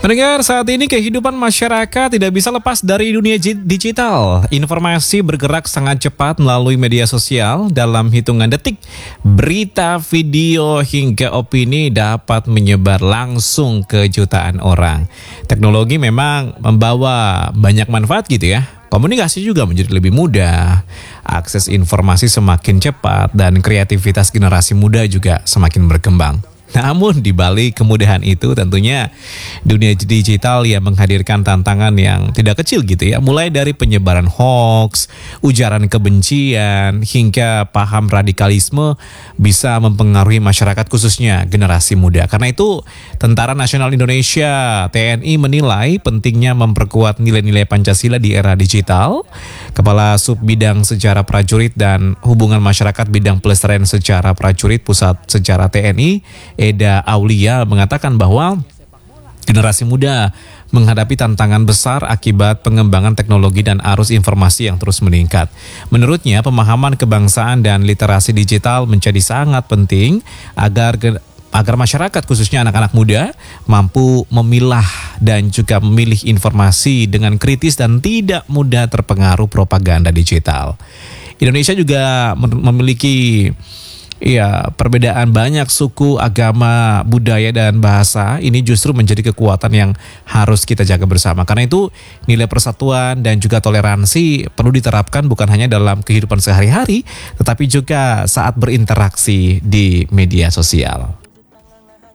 Pendengar, saat ini kehidupan masyarakat tidak bisa lepas dari dunia digital. Informasi bergerak sangat cepat melalui media sosial. Dalam hitungan detik, berita, video, hingga opini dapat menyebar langsung ke jutaan orang. Teknologi memang membawa banyak manfaat gitu ya. Komunikasi juga menjadi lebih mudah, akses informasi semakin cepat, dan kreativitas generasi muda juga semakin berkembang. Namun di balik kemudahan itu tentunya dunia digital yang menghadirkan tantangan yang tidak kecil gitu ya. Mulai dari penyebaran hoax, ujaran kebencian, hingga paham radikalisme bisa mempengaruhi masyarakat khususnya generasi muda. Karena itu Tentara Nasional Indonesia (TNI) menilai pentingnya memperkuat nilai-nilai Pancasila di era digital. Kepala Sub Bidang Sejarah Prajurit dan Hubungan Masyarakat Bidang Pelestarian Sejarah Prajurit Pusat Sejarah TNI Eda Aulia mengatakan bahwa generasi muda menghadapi tantangan besar akibat pengembangan teknologi dan arus informasi yang terus meningkat. Menurutnya, pemahaman kebangsaan dan literasi digital menjadi sangat penting agar masyarakat khususnya anak-anak muda mampu memilah dan juga memilih informasi dengan kritis dan tidak mudah terpengaruh propaganda digital. Indonesia juga memiliki perbedaan banyak suku, agama, budaya, dan bahasa. Ini justru menjadi kekuatan yang harus kita jaga bersama. Karena itu nilai persatuan dan juga toleransi perlu diterapkan bukan hanya dalam kehidupan sehari-hari, tetapi juga saat berinteraksi di media sosial.